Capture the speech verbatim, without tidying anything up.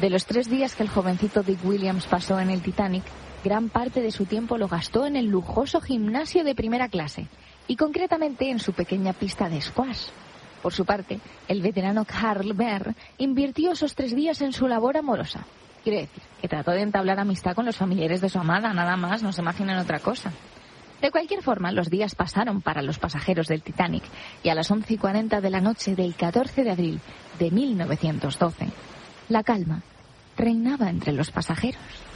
De los tres días que el jovencito Dick Williams pasó en el Titanic, gran parte de su tiempo lo gastó en el lujoso gimnasio de primera clase, y concretamente en su pequeña pista de squash. Por su parte, el veterano Carl Behr invirtió esos tres días en su labor amorosa. Quiere decir, que trató de entablar amistad con los familiares de su amada, nada más, no se imaginen otra cosa. De cualquier forma, los días pasaron para los pasajeros del Titanic, y a las once y cuarenta de la noche del catorce de abril de mil novecientos doce, la calma reinaba entre los pasajeros.